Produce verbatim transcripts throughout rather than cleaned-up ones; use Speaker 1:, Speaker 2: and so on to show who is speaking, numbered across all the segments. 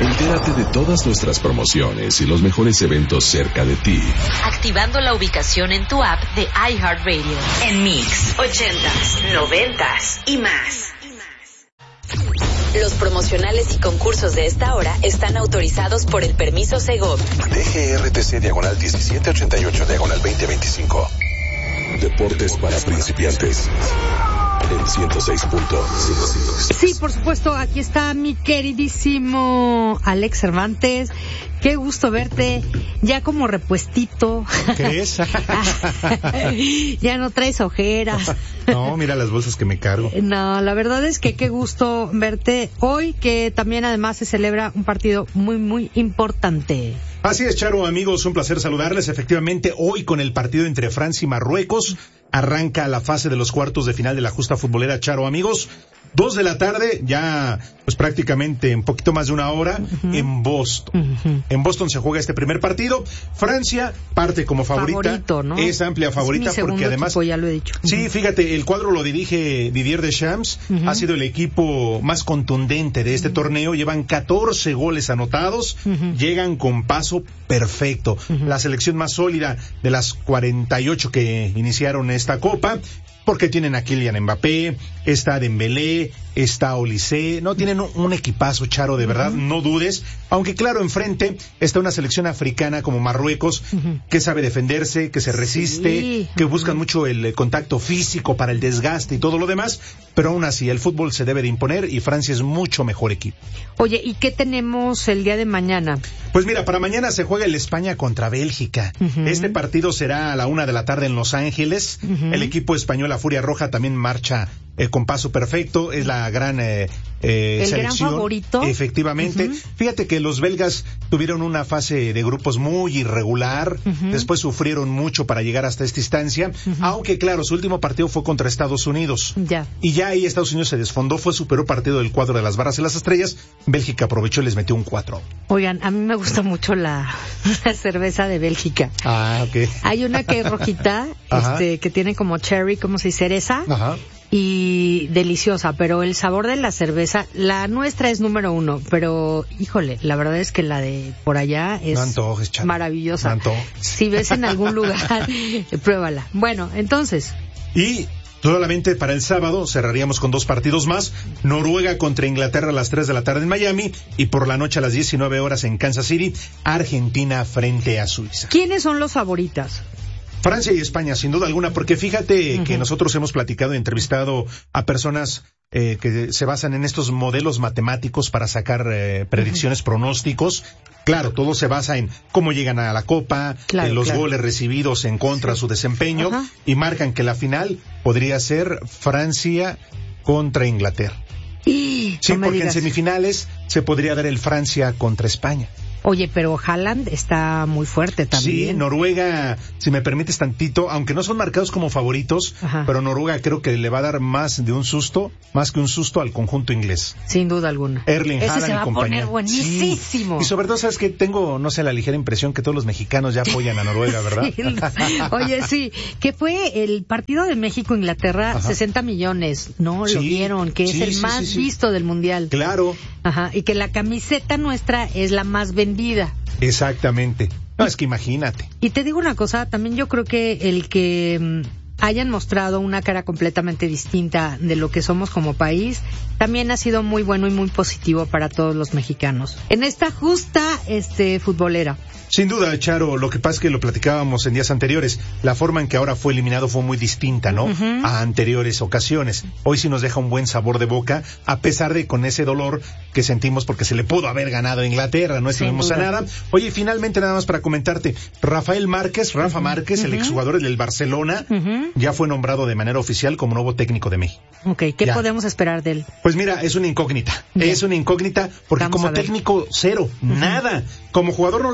Speaker 1: Entérate de todas nuestras promociones y los mejores eventos cerca de ti.
Speaker 2: Activando la ubicación en tu app de iHeartRadio. En Mix, ochentas, noventas y más. Los promocionales y concursos de esta hora están autorizados por el permiso Segov.
Speaker 3: D G R T C diagonal diecisiete ochenta y ocho diagonal veinte veinticinco.
Speaker 1: Deportes para principiantes. En ciento seis punto cinco.
Speaker 4: Sí, por supuesto, aquí está mi queridísimo Alex Cervantes. Qué gusto verte, ya como repuestito.
Speaker 5: ¿Crees?
Speaker 4: Ya no traes ojeras.
Speaker 5: No, mira las bolsas que me cargo.
Speaker 4: No, la verdad es que qué gusto verte hoy, que también además se celebra un partido muy, muy importante.
Speaker 5: Así es, Charo, amigos, un placer saludarles. Efectivamente, hoy con el partido entre Francia y Marruecos, arranca la fase de los cuartos de final de la justa futbolera, Charo, amigos. Dos de la tarde, ya pues prácticamente un poquito más de una hora, uh-huh. en Boston. Uh-huh. En Boston se juega este primer partido. Francia parte como favorita.
Speaker 4: Favorito, ¿no?
Speaker 5: Es amplia favorita
Speaker 4: es mi
Speaker 5: porque además...
Speaker 4: equipo, ya lo he dicho. Uh-huh.
Speaker 5: Sí, fíjate, el cuadro lo dirige Didier Deschamps. Uh-huh. Ha sido el equipo más contundente de este uh-huh. torneo. Llevan catorce goles anotados. Uh-huh. Llegan con paso perfecto. Uh-huh. La selección más sólida de las cuarenta y ocho que iniciaron esta copa. Porque tienen a Kylian Mbappé, está Dembélé, está Olise, no tienen un, un equipazo, Charo, de verdad, uh-huh. no dudes, aunque claro, enfrente está una selección africana como Marruecos, uh-huh. que sabe defenderse, que se resiste, sí. que buscan uh-huh. mucho el eh, contacto físico para el desgaste y todo lo demás, pero aún así el fútbol se debe de imponer y Francia es mucho mejor equipo.
Speaker 4: Oye, ¿y qué tenemos el día de mañana?
Speaker 5: Pues mira, para mañana se juega el España contra Bélgica. Uh-huh. Este partido será a la una de la tarde en Los Ángeles. Uh-huh. El equipo español, la Furia Roja, también marcha eh, con paso perfecto. Es la gran eh, eh,
Speaker 4: el
Speaker 5: selección.
Speaker 4: Gran favorito.
Speaker 5: Efectivamente. Uh-huh. Fíjate que los belgas tuvieron una fase de grupos muy irregular. Uh-huh. Después sufrieron mucho para llegar hasta esta instancia. Uh-huh. Aunque claro, su último partido fue contra Estados Unidos.
Speaker 4: Ya.
Speaker 5: Y ya ahí Estados Unidos se desfondó. Fue su peor partido del cuadro de las barras y las estrellas. Bélgica aprovechó y les metió un cuatro.
Speaker 4: Oigan, a mí me gusta mucho la, la cerveza de Bélgica.
Speaker 5: Ah, ok.
Speaker 4: Hay una que es rojita, este, que tiene como cherry, como si cereza. Ajá. Y deliciosa, pero el sabor de la cerveza, la nuestra es número uno, pero híjole, la verdad es que la de por allá es
Speaker 5: no antojes,
Speaker 4: maravillosa.
Speaker 5: No antojes.
Speaker 4: Si ves en algún lugar, pruébala. Bueno, entonces.
Speaker 5: Y solamente para el sábado cerraríamos con dos partidos más. Noruega contra Inglaterra a las tres de la tarde en Miami y por la noche a las diecinueve horas en Kansas City, Argentina frente a Suiza.
Speaker 4: ¿Quiénes son los favoritas?
Speaker 5: Francia y España, sin duda alguna, porque fíjate uh-huh. que nosotros hemos platicado y entrevistado a personas eh, que se basan en estos modelos matemáticos para sacar eh, predicciones, uh-huh. pronósticos. Claro, todo se basa en cómo llegan a la Copa,
Speaker 4: claro,
Speaker 5: en los
Speaker 4: claro.
Speaker 5: goles recibidos en contra, sí. su desempeño, uh-huh. y marcan que la final podría ser Francia contra Inglaterra.
Speaker 4: Y,
Speaker 5: sí,
Speaker 4: no me
Speaker 5: porque
Speaker 4: digas.
Speaker 5: en semifinales se podría dar el Francia contra España.
Speaker 4: Oye, pero Haaland está muy fuerte también.
Speaker 5: Sí, Noruega, si me permites tantito, aunque no son marcados como favoritos, ajá. pero Noruega creo que le va a dar más de un susto, más que un susto al conjunto inglés.
Speaker 4: Sin duda alguna.
Speaker 5: Erling
Speaker 4: Ese
Speaker 5: Haaland
Speaker 4: se va
Speaker 5: y compañía.
Speaker 4: A poner buenísimo.
Speaker 5: Sí. Y sobre todo, sabes que tengo, no sé, la ligera impresión que todos los mexicanos ya apoyan a Noruega, ¿verdad?
Speaker 4: Sí. Oye, sí, que fue el partido de México-Inglaterra, ajá. sesenta millones, ¿no? Sí. Lo vieron, que
Speaker 5: sí,
Speaker 4: es el
Speaker 5: sí,
Speaker 4: más
Speaker 5: sí, sí.
Speaker 4: visto del mundial.
Speaker 5: Claro.
Speaker 4: Ajá, y que la camiseta nuestra es la más vendida.
Speaker 5: Exactamente. No, es que imagínate.
Speaker 4: Y te digo una cosa, también yo creo que el que mm, hayan mostrado una cara completamente distinta de lo que somos como país, también ha sido muy bueno y muy positivo para todos los mexicanos. En esta justa este futbolera.
Speaker 5: Sin duda, Charo, lo que pasa es que lo platicábamos en días anteriores, la forma en que ahora fue eliminado fue muy distinta, ¿no? Uh-huh. A anteriores ocasiones. Hoy sí nos deja un buen sabor de boca, a pesar de con ese dolor que sentimos porque se le pudo haber ganado a Inglaterra, no estuvimos a nada. Oye, finalmente nada más para comentarte, Rafael Márquez, Rafa uh-huh. Márquez, uh-huh. el exjugador del Barcelona, uh-huh. ya fue nombrado de manera oficial como nuevo técnico de México.
Speaker 4: Ok, ¿qué
Speaker 5: ya.
Speaker 4: podemos esperar de él?
Speaker 5: Pues mira, es una incógnita, yeah. es una incógnita porque Vamos como técnico cero, uh-huh. nada. Como jugador no le podemos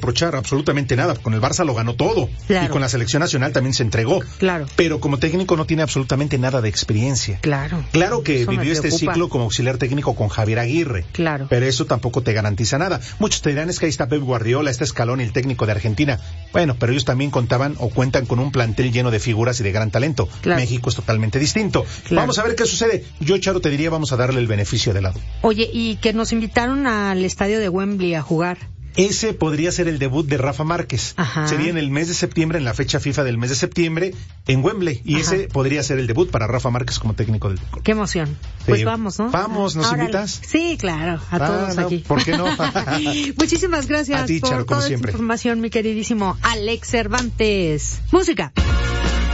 Speaker 5: reprochar absolutamente nada. Con el Barça lo ganó todo.
Speaker 4: Claro.
Speaker 5: Y con la selección nacional también se entregó.
Speaker 4: Claro.
Speaker 5: Pero como técnico no tiene absolutamente nada de experiencia.
Speaker 4: Claro.
Speaker 5: Claro que
Speaker 4: Eso me
Speaker 5: vivió este
Speaker 4: preocupa.
Speaker 5: ciclo como auxiliar técnico con Javier Aguirre.
Speaker 4: Claro.
Speaker 5: Pero eso tampoco te garantiza nada. Muchos te dirán, es que ahí está Pep Guardiola, está Scaloni, el técnico de Argentina. Bueno, pero ellos también contaban o cuentan con un plantel lleno de figuras y de gran talento.
Speaker 4: Claro.
Speaker 5: México es totalmente distinto.
Speaker 4: Claro.
Speaker 5: Vamos a ver qué sucede. Yo, Charo, te diría, vamos a darle el beneficio de lado.
Speaker 4: Oye, y que nos invitaron al estadio de Wembley a jugar.
Speaker 5: Ese podría ser el debut de Rafa Márquez.
Speaker 4: Ajá.
Speaker 5: Sería en el mes de septiembre, en la fecha FIFA del mes de septiembre, en Wembley. Y
Speaker 4: Ajá.
Speaker 5: ese podría ser el debut para Rafa Márquez como técnico del Colo.
Speaker 4: Qué emoción. Pues
Speaker 5: Sí.
Speaker 4: vamos, ¿no?
Speaker 5: Vamos, ¿nos
Speaker 4: Órale.
Speaker 5: invitas?
Speaker 4: Sí, claro, a
Speaker 5: Ah,
Speaker 4: todos
Speaker 5: no,
Speaker 4: aquí.
Speaker 5: ¿por qué no?
Speaker 4: Muchísimas gracias
Speaker 5: A ti,
Speaker 4: por
Speaker 5: Charo, como
Speaker 4: toda esta
Speaker 5: siempre.
Speaker 4: información, mi queridísimo Alex Cervantes. Música.